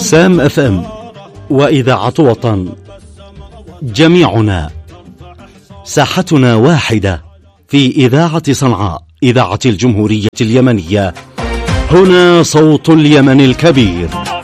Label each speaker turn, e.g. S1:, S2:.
S1: سام اف ام وإذاعة وطن، جميعنا ساحتنا واحدة في إذاعة صنعاء، إذاعة الجمهورية اليمنية. هنا صوت اليمن الكبير.